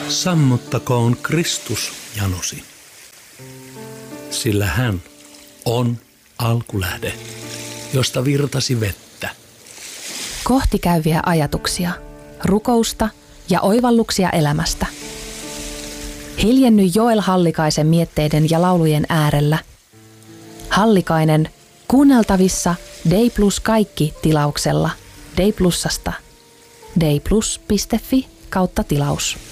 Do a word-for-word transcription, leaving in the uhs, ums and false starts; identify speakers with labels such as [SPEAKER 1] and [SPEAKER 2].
[SPEAKER 1] Sammuttakoon Kristus janosi, sillä hän on alkulähde, josta virtasi vettä.
[SPEAKER 2] Kohti käyviä ajatuksia, rukousta ja oivalluksia elämästä. Hiljenny Joel Hallikaisen mietteiden ja laulujen äärellä. Hallikainen kuunneltavissa Dei Plus kaikki tilauksella Dei Plusasta. deiplus piste fi kautta tilaus.